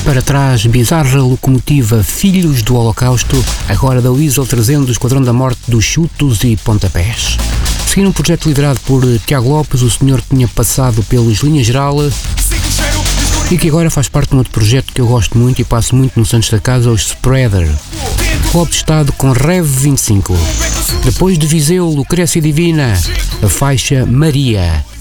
Para trás, bizarra locomotiva Filhos do Holocausto, agora da Weasel trazendo o Esquadrão da Morte dos chutos e pontapés. Seguindo um projeto liderado por Tiago Lopes, o senhor que tinha passado pelos Linha Geral e que agora faz parte de um outro projeto que eu gosto muito e passo muito no Santos da Casa, os Spreader. Golpe de Estado com Rev 25. Depois de Viseu, Lucrécia Divina, a faixa Maria.